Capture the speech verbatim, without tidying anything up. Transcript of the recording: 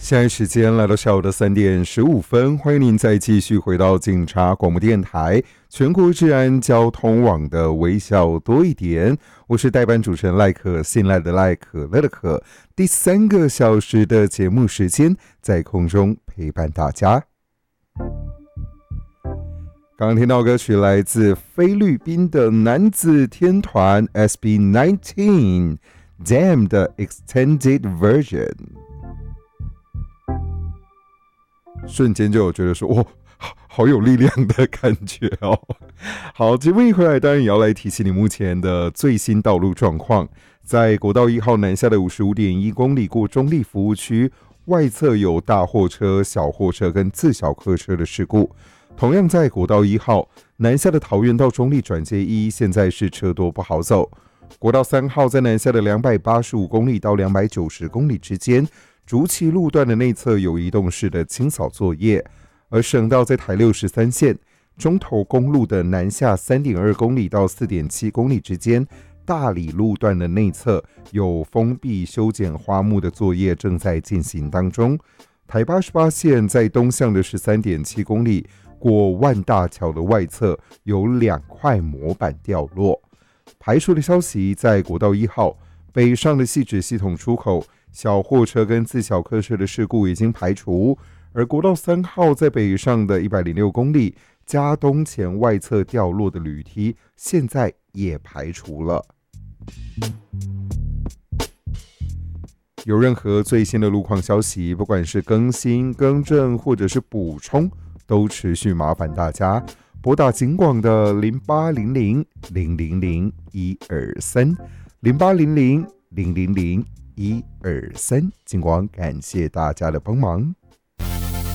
现在时间来到下午的三点十五分，欢迎您再继续回到警察广播电台全国治安交通网的微笑多一点，我是代班主持人赖可，信赖的赖，可乐的可，第三个小时的节目时间在空中陪伴大家。刚刚听到歌曲来自菲律宾的男子天团 S B 十九 Damn 的 Extended Version， 瞬间就有觉得说哇，好有力量的感觉哦。好，节目一回来当然也要来提醒你目前的最新道路状况。在国道一号南下的 五十五点一 公里过中立服务区，外侧有大货车、小货车跟自小客车的事故。同样在国道一号南下的桃园到中立转接一，现在是车多不好走。国道三号在南下的两百八十五公里到两百九十公里之间，竹崎路段的内侧有移动式的清扫作业。而省道在台六十三线中投公路的南下 三点二公里到 四点七公里之间，大里路段的内侧有封闭修剪花木的作业正在进行当中。台八十八线在东向的 十三点七公里过万大桥的外侧有两块模板掉落。排除的消息，在国道一号北上的汐止系统出口，小货车跟自小客车的事故已经排除。而国道三号在北上的一百零六公里，嘉东前外侧掉落的铝梯，现在也排除了。有任何最新的路况消息，不管是更新、更正或者是补充，都持续麻烦大家拨打警广的零八零零零零零一二三零八零零零零零一二三，警广感谢大家的帮忙。